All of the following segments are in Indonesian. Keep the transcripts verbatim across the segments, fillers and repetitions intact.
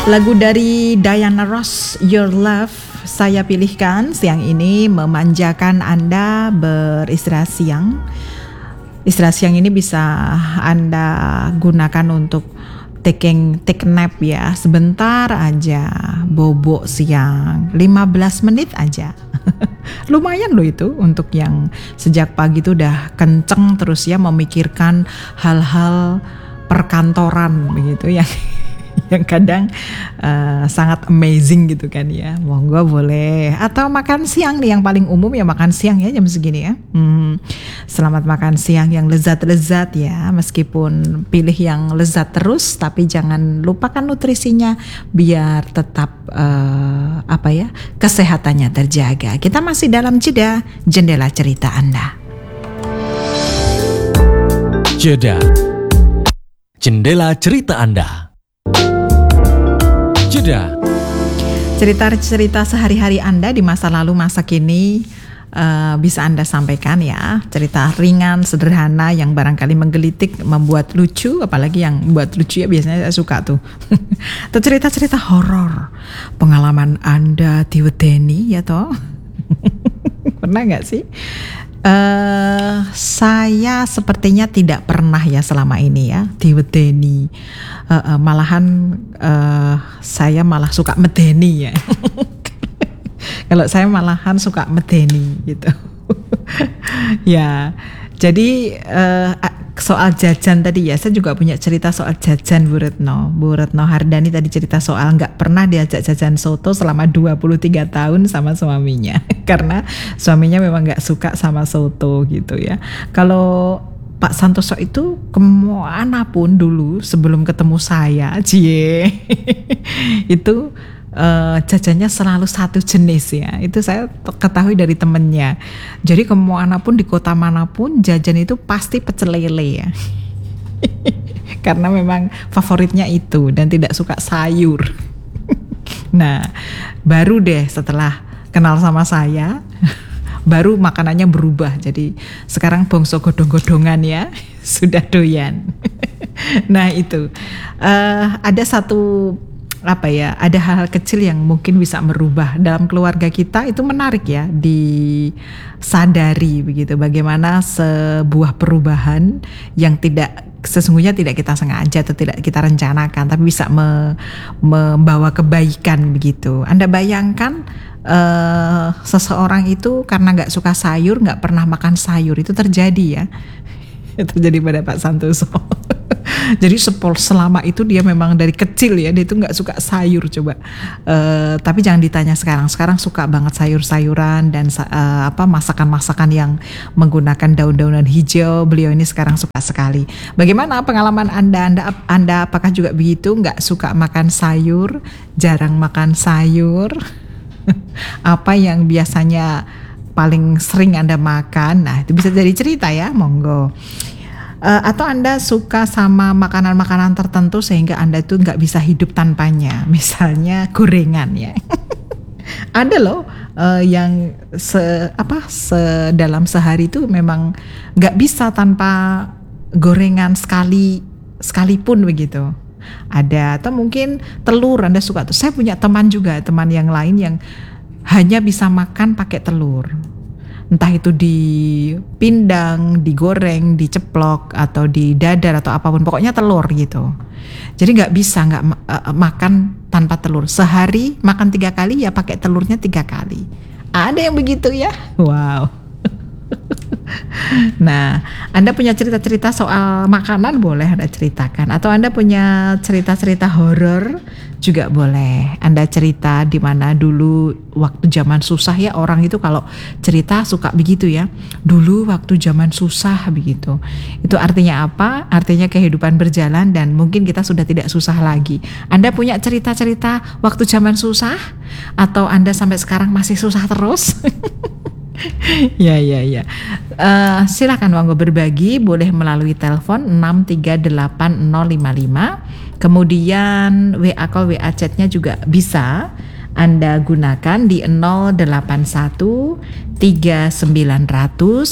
Lagu dari Diana Ross, Your Love, saya pilihkan siang ini memanjakan Anda beristirahat siang. Istirahat siang ini bisa Anda gunakan untuk taking take nap ya, sebentar aja, bobok siang, lima belas menit aja. Lumayan loh itu untuk yang sejak pagi itu udah kenceng terus ya memikirkan hal-hal perkantoran begitu ya. Yang kadang uh, sangat amazing gitu kan ya. Monggo boleh. Atau makan siang nih, yang paling umum ya makan siang ya jam segini ya. Hmm, selamat makan siang yang lezat-lezat ya. Meskipun pilih yang lezat terus, tapi jangan lupakan nutrisinya biar tetap uh, apa ya, kesehatannya terjaga. Kita masih dalam jeda jendela cerita Anda. Jeda jendela cerita Anda. Jeda. Cerita-cerita sehari-hari Anda di masa lalu, masa kini uh, bisa Anda sampaikan ya. Cerita ringan, sederhana yang barangkali menggelitik, membuat lucu, apalagi yang membuat lucu ya biasanya saya suka tuh. Atau cerita-cerita horor, pengalaman Anda diwedeni ya toh. Pernah gak sih? Uh, saya sepertinya tidak pernah ya selama ini ya diwedeni. Uh, uh, malahan uh, saya malah suka medeni ya. Kalau saya malahan suka medeni gitu. Ya, jadi uh, soal jajan tadi ya, saya juga punya cerita soal jajan Bu Retno. Bu Retno Hardani tadi cerita soal nggak pernah diajak jajan soto selama dua puluh tiga tahun sama suaminya. Karena suaminya memang nggak suka sama soto gitu ya. Kalau Pak Santoso itu kemana pun dulu sebelum ketemu saya, cie, itu uh, jajannya selalu satu jenis ya. Itu saya ketahui dari temennya. Jadi kemana pun di kota manapun jajan itu pasti pecel lele ya. Karena memang favoritnya itu dan tidak suka sayur. Nah, baru deh setelah kenal sama saya, baru makanannya berubah. Jadi sekarang bongso godong-godongan ya, sudah doyan. Nah itu uh, ada satu apa ya, ada hal-hal kecil yang mungkin bisa merubah dalam keluarga kita. Itu menarik ya disadari begitu, bagaimana sebuah perubahan yang tidak sesungguhnya tidak kita sengaja atau tidak kita rencanakan, tapi bisa me, membawa kebaikan begitu. Anda bayangkan uh, seseorang itu karena nggak suka sayur, nggak pernah makan sayur, itu terjadi ya. Terjadi pada Pak Santoso. Jadi sepol selama itu dia memang dari kecil ya, dia itu nggak suka sayur coba. Uh, tapi jangan ditanya sekarang. Sekarang suka banget sayur-sayuran dan uh, apa masakan-masakan yang menggunakan daun-daunan hijau. Beliau ini sekarang suka sekali. Bagaimana pengalaman Anda? Anda, Anda apakah juga begitu? Nggak suka makan sayur, jarang makan sayur? Apa yang biasanya paling sering Anda makan? Nah itu bisa jadi cerita ya, monggo. Uh, atau Anda suka sama makanan-makanan tertentu sehingga Anda itu nggak bisa hidup tanpanya, misalnya gorengan ya. Ada loh uh, yang se apa se dalam sehari itu memang nggak bisa tanpa gorengan sekali sekalipun begitu. Ada, atau mungkin telur Anda suka tuh. Saya punya teman juga, teman yang lain yang hanya bisa makan pakai telur. Entah itu dipindang, digoreng, diceplok, atau didadar atau apapun, pokoknya telur gitu. Jadi nggak bisa nggak uh, makan tanpa telur. Sehari makan tiga kali ya pakai telurnya tiga kali. Ada yang begitu ya? Wow. Nah, Anda punya cerita-cerita soal makanan boleh Anda ceritakan, atau Anda punya cerita-cerita horor juga boleh Anda cerita, di mana dulu waktu zaman susah ya, orang itu kalau cerita suka begitu ya. Dulu waktu zaman susah begitu. Itu artinya apa? Artinya kehidupan berjalan dan mungkin kita sudah tidak susah lagi. Anda punya cerita-cerita waktu zaman susah, atau Anda sampai sekarang masih susah terus? Ya ya ya. Uh, silakan monggo berbagi, boleh melalui telepon enam tiga delapan nol lima lima. Kemudian W A call, W A chatnya juga bisa Anda gunakan di nol delapan satu tiga sembilan nol nol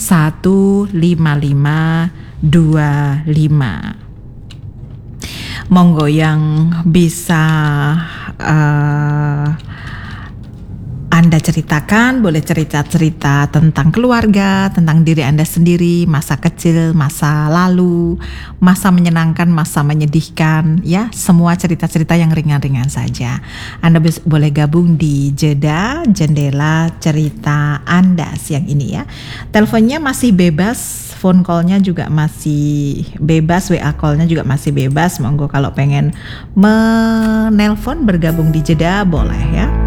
satu lima lima dua lima. Monggo yang bisa uh, Anda ceritakan, boleh cerita-cerita tentang keluarga, tentang diri Anda sendiri, masa kecil, masa lalu, masa menyenangkan, masa menyedihkan, ya, semua cerita-cerita yang ringan-ringan saja. Anda bis- boleh gabung di Jeda Jendela Cerita Anda siang ini ya. Teleponnya masih bebas, phone call-nya juga masih bebas, W A call-nya juga masih bebas. Monggo kalau pengen menelpon bergabung di Jeda boleh ya.